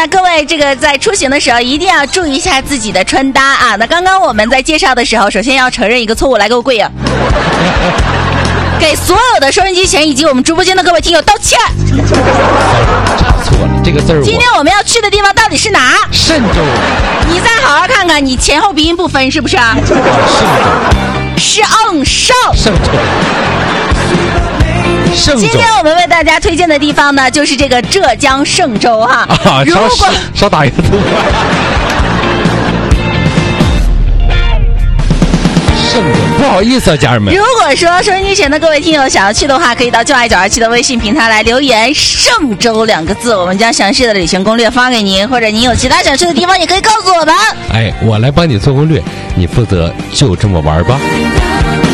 那各位这个在出行的时候一定要注意一下自己的穿搭啊。那刚刚我们在介绍的时候，首先要承认一个错误，来给我跪啊！给所有的收音机前以及我们直播间的各位听友道歉。 查错了，这个字儿。 今天我们要去的地方到底是哪？ 嵊州。 你再好好看看，你前后鼻音不分是不是啊？ 嵊州。 是上。 嵊州。 今天我们为大家推荐的地方呢，就是这个浙江嵊州哈。 啊， 如果少打一个字。不好意思啊，家人们。 如果说收音机前的各位听友想要去的话，可以到就爱927的微信平台来留言嵊州2个字，我们将详细的旅行攻略发给您，或者您有其他想去的地方也可以告诉我们。 哎，我来帮你做攻略，你负责就这么玩吧。